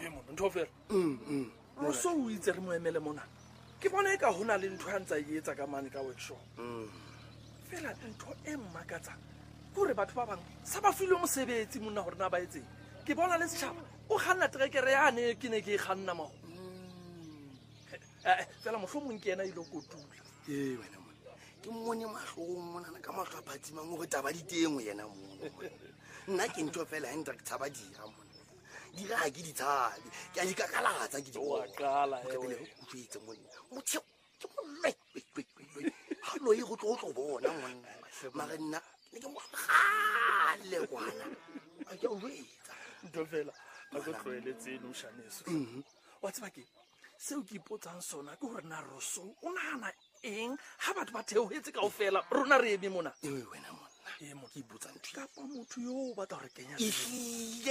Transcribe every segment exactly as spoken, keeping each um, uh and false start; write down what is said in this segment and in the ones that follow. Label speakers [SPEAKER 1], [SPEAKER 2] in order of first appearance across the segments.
[SPEAKER 1] e mona ntho fela
[SPEAKER 2] mm
[SPEAKER 1] mo so o itse re mo emele mona ke bona e ka hona le ntho a ntsa e etsa ka mane ka workshop fela ntho e mmakatsa gore batho ba bang sa ba filwe mosebetsi monna gore na ba etseng ke bona le setšhaba o kganna trekere yane ke ne ke e kganna mago fela mohlomong ke ena ile kotula
[SPEAKER 2] ee wena mona ke mmone matlhong monana ka matlho a phatsimang gore taba ditengwe yena mono nna ke ntho fela hendra ke tshaba dira mona dira ga ke di tshabe ke a di kakalatsa ke diotse monna motsheo ke molwe hallo e go tlo tlo bona monna mare nna ne ke mogale kwana a ke o jwetsa
[SPEAKER 1] ntho fela a go tloeletse no shaneso wa tseba ke seo ke ipotsang sona ke gore na roso o nagana eng ga batho ba theogetse kao fela rona re eme mona
[SPEAKER 2] ewe wena monna
[SPEAKER 1] e mo ke ipotsang kapa motho yo o batla gore kenya
[SPEAKER 2] ehlile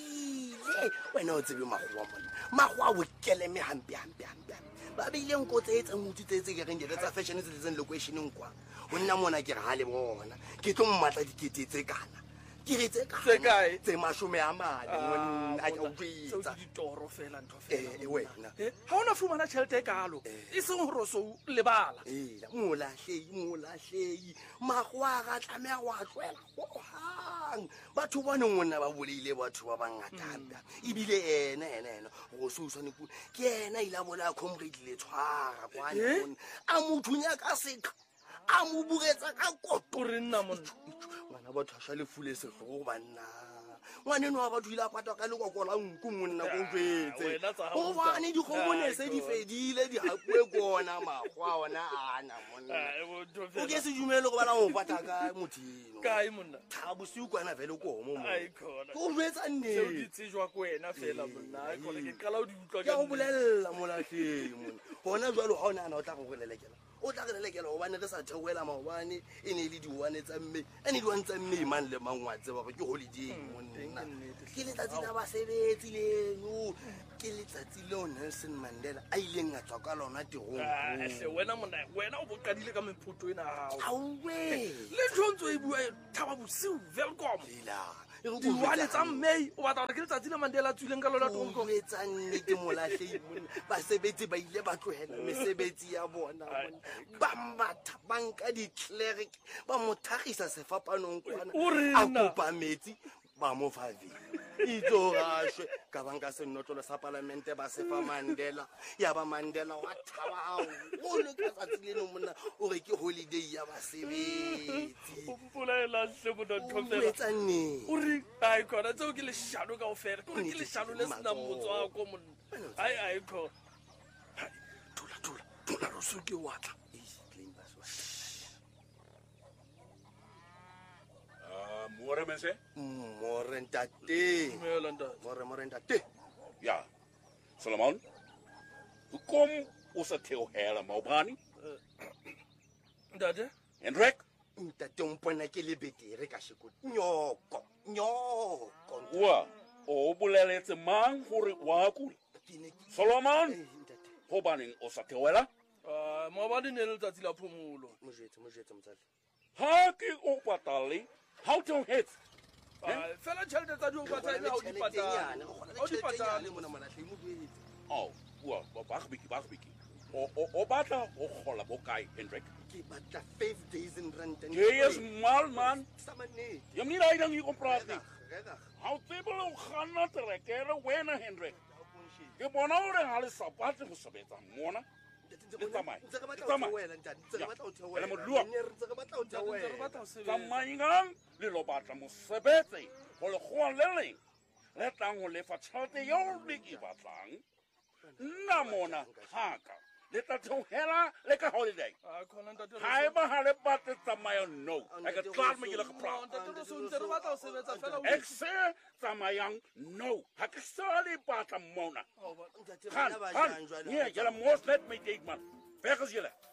[SPEAKER 2] ehlile wena o tsebe magoa monna magoa a bokeleme hampe hampe hampe ba beileng kotse e tsang motho tse tse ke reng tsa fashion tse tseng locationeng kwa go nna mona ke re ga le bona ke tlo mmatla dikete tse kana ke re tse kana tse mashome a mane monna a ke o bitsa
[SPEAKER 1] ditoro fela ntho fela
[SPEAKER 2] eh wena
[SPEAKER 1] ha ona fumana tšhelete kalo e seng gore so lebala
[SPEAKER 2] eh molahlei molahlei magoa ga tlamea wa tlwela go hang batho ba neng monna ba boleile batho ba bangata hamba ibile ena ena ena go se usane pu ke ena ila bola comrade le tshwara kwa nna a mothunya ka seka a mo bugetsa ka koto
[SPEAKER 1] re nna monna
[SPEAKER 2] ngwana batho a shale fule se go banna ngwane no ba thuila pata ka le kokola nku monna go jwetse o bane di gobone se di fedile di hapue kona magwa ona ana monna o ke se dumele go bana go pata ka mothino
[SPEAKER 1] kae monna
[SPEAKER 2] thabo se ukwana vele ko mo mo
[SPEAKER 1] ai khona
[SPEAKER 2] go jwetsa nne
[SPEAKER 1] se o di tsejwa ko wena fela monna ai khona ke kala o di utlwa
[SPEAKER 2] ka go bolella molahleng monna bona jwalo ha ona ana o tla go golelekela o tla re lekela go bane re sa theoela maobane e ne le diwane tsa mme e ne diwane tsa mme man le mangwatse ba go ke holiday monna ke letsatsi la basebetsi leno ke letsatsi leo Nelson Mandela a ileng a tswa ka lona tirong
[SPEAKER 1] hle wena monna wena o boqadile ka mephoto ena hao
[SPEAKER 2] auwe
[SPEAKER 1] le tshontsho e bua thaba bosiu welcome
[SPEAKER 2] ila
[SPEAKER 1] diwane tsa mme o batla gore ke letsatsi le Mandela a tswileng ka lona tirong
[SPEAKER 2] o etsa nnete molahlei monna basebetsi ba ile ba tlohela mesebetsi ya bona monna ba mbatha banka di-cleric ba mo thagisa sefapanong kwana a kopa metsi ba mo favi itso gashwe ka banka sennotlolo sa palamente ba sefa Mandela ya ba Mandela wa thaba o le ka tsatsi leno monna o re ke holiday ya basebetsi
[SPEAKER 1] o mpolaela hle mona ntho fela
[SPEAKER 2] etsa nne
[SPEAKER 1] o re ai khona tseo ke leshano ka ofela ke re ke leshano le sena motswako monna ai ai khona tula tula tula roso ke watla
[SPEAKER 3] More mense?
[SPEAKER 2] More ntate. More more ntate.
[SPEAKER 3] Ja. Solomon. Hoe kom o sa theohela maobane?
[SPEAKER 1] Ntate?
[SPEAKER 3] Hendrik?
[SPEAKER 2] Ntate o mpona ke le betere ka sheko. Nyoko, nyoko.
[SPEAKER 3] Wa, o boleletse mang gore wa kula? Solomon. Hobaneng o sa theohela?
[SPEAKER 1] Ah, maobane ne le letsatsi la phomolo.
[SPEAKER 2] Mo jetse, mo jetse motsale.
[SPEAKER 3] Ha ke o patale. How to hit?
[SPEAKER 1] Ah, fela tšhelete tsa di o patala ha o di patala. O di patala
[SPEAKER 2] mona molahlei mo duetse.
[SPEAKER 3] Oh, wa ba gbiki ba gbiki. O o batla o gola bokae Hendrik?
[SPEAKER 2] Ke batla five days in rent and
[SPEAKER 3] Jy is mal man.
[SPEAKER 2] Samane.
[SPEAKER 3] Jy moet nie daai ding hier kom praat nie. Hou tebel o gaan na trekere wena Hendrik. Ke bona o re ha le sapate go sebetsa mona. Tsamayang le lo batla mosebetsi go le go le leng le tlang go lefa tšhelete yeo le e batlang nna mona haka le tla theogela le ka holiday ga e ba ga le batle tsamayang no a ka tla me ke le gepraat ekse tsamayang no ga ke sa le batla mona gaan gaan nee jylle mos net my date man weg is jylle